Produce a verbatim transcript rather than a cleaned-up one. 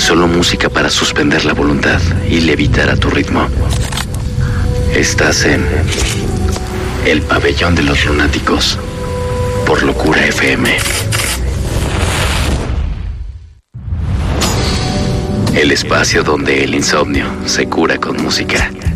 Solo música para suspender la voluntad y levitar a tu ritmo. Estás en El Pabellón de los Lunáticos por Locura F M. El espacio donde el insomnio se cura con música.